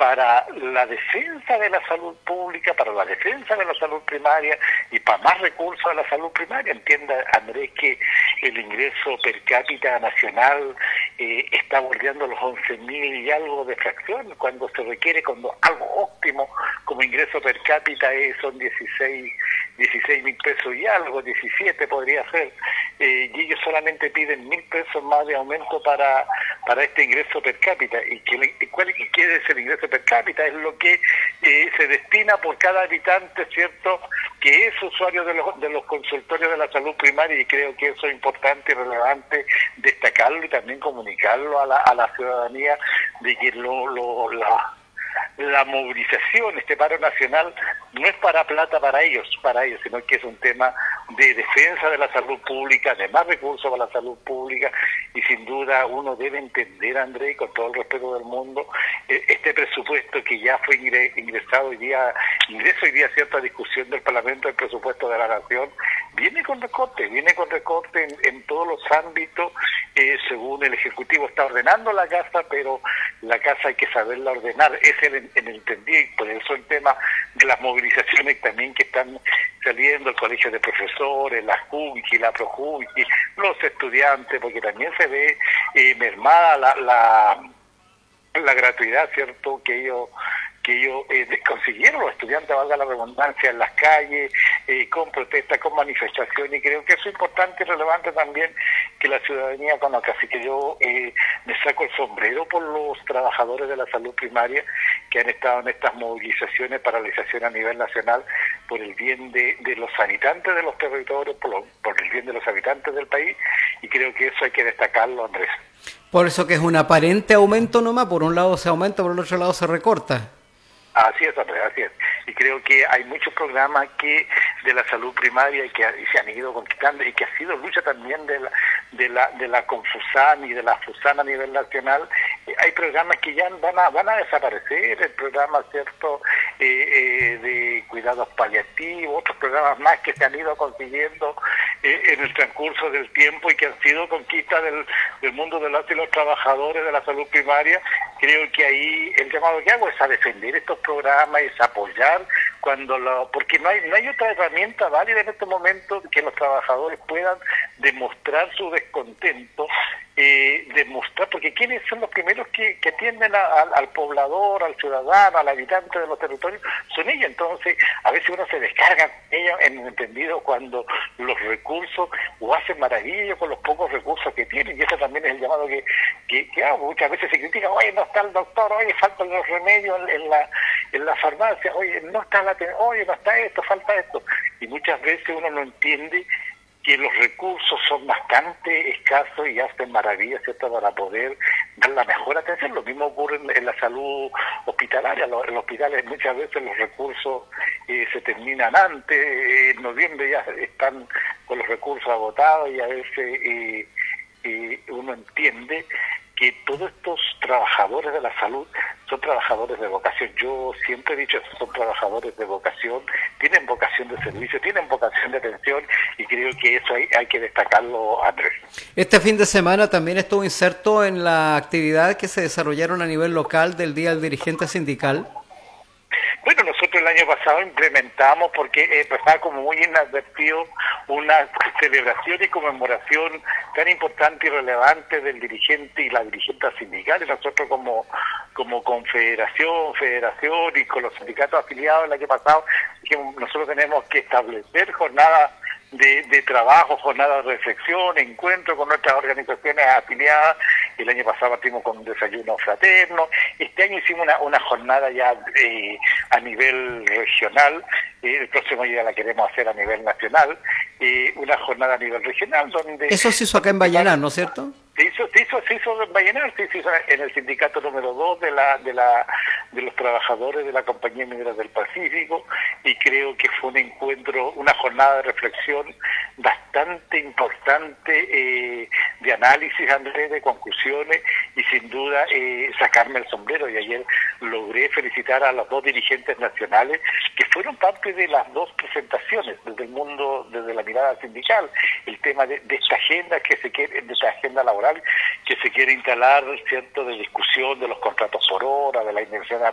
para la defensa de la salud pública, para la defensa de la salud primaria y para más recursos a la salud primaria. Entienda, Andrés, que el ingreso per cápita nacional está bordeando los 11.000 y algo de fracción, cuando se requiere, cuando algo óptimo como ingreso per cápita son 16.000 pesos y algo, 17 podría ser, y ellos solamente piden 1.000 pesos más de aumento para este ingreso per cápita. ¿Y qué es el ingreso per cápita? Es lo que se destina por cada habitante, ¿cierto?, que es usuario de los consultorios de la salud primaria, y creo que eso es importante y relevante destacarlo y también comunicarlo a la ciudadanía, de que la movilización, este paro nacional, no es para plata para ellos, sino que es un tema de defensa de la salud pública, de más recursos para la salud pública, y sin duda uno debe entender, Andrés, con todo el respeto del mundo, este presupuesto que ya fue ingresado hoy día, cierta discusión del Parlamento, el presupuesto de la Nación, viene con recorte en todos los ámbitos, según el Ejecutivo está ordenando la casa, pero la casa hay que saberla ordenar, es el entendido, y por eso el tema de las movilizaciones también que están saliendo, el colegio de profesores, la JUVIC, la ProJUVIC, los estudiantes, porque también se ve mermada la gratuidad, ¿cierto?, que ellos consiguieron los estudiantes, valga la redundancia, en las calles, con protestas, con manifestaciones, y creo que eso es importante y relevante también que la ciudadanía conozca. Así que yo me saco el sombrero por los trabajadores de la salud primaria que han estado en estas movilizaciones, paralización a nivel nacional, por el bien de los habitantes de los territorios, por el bien de los habitantes del país, y creo que eso hay que destacarlo, Andrés. Por eso que es un aparente aumento nomás, por un lado se aumenta, por el otro lado se recorta. Así es, Andrés, así es. Y creo que hay muchos programas de la salud primaria que se han ido conquistando, y que ha sido lucha también de la Confusan y de la Fusan a nivel nacional. Hay programas que ya van a desaparecer, el programa, ¿cierto?, de cuidados paliativos, otros programas más que se han ido consiguiendo en el transcurso del tiempo, y que han sido conquistas del mundo de los y los trabajadores de la salud primaria. Creo que ahí el llamado que hago es a defender estos programas, es apoyar porque no hay otra herramienta válida en este momento que los trabajadores puedan demostrar su descontento, porque ¿quiénes son los primeros que atienden al poblador, al ciudadano, al habitante de los territorios? Son ellos. Entonces, a veces uno se descarga ellos en el entendido cuando los recursos o hacen maravillas con los pocos recursos que tienen, y eso también es el llamado que muchas veces se critica. Oye, no está el doctor, oye, faltan los remedios en la farmacia, oye, no está oye, no está esto, falta esto, y muchas veces uno no entiende que los recursos son bastante escasos y hacen maravillas, ¿cierto?, para poder dar la mejor atención. Lo mismo ocurre en la salud hospitalaria. En los hospitales muchas veces los recursos se terminan antes, en noviembre ya están con los recursos agotados, y a veces uno entiende que todos estos trabajadores de la salud son trabajadores de vocación. Yo siempre he dicho que son trabajadores de vocación, tienen vocación de servicio, tienen vocación de atención, y creo que eso hay que destacarlo, Andrés. Este fin de semana también estuvo inserto en la actividad que se desarrollaron a nivel local del Día del Dirigente Sindical. Bueno, nosotros el año pasado implementamos, porque estaba como muy inadvertido, una celebración y conmemoración tan importante y relevante del dirigente y la dirigente sindical, y nosotros como confederación, federación y con los sindicatos afiliados el año pasado, dijimos, nosotros tenemos que establecer jornadas de trabajo, jornada de reflexión, encuentro con nuestras organizaciones afiliadas. El año pasado partimos con un desayuno fraterno. Este año hicimos una jornada ya a nivel regional. El próximo día la queremos hacer a nivel nacional. Una jornada a nivel regional donde... Eso se hizo acá en Vallenar, ¿no es cierto? Se hizo en Vallenar, se hizo en el sindicato número 2 de los trabajadores de la Compañía Minera del Pacífico, y creo que fue un encuentro, una jornada de reflexión bastante importante, de análisis, Andrés, de conclusiones, y sin duda sacarme el sombrero. Y ayer logré felicitar a los dos dirigentes nacionales que fueron parte de las dos presentaciones desde el mundo, desde la mirada sindical, el tema de esta agenda de esta agenda laboral que se quiere instalar, ¿cierto?, de discusión de los contratos por hora, de la inversión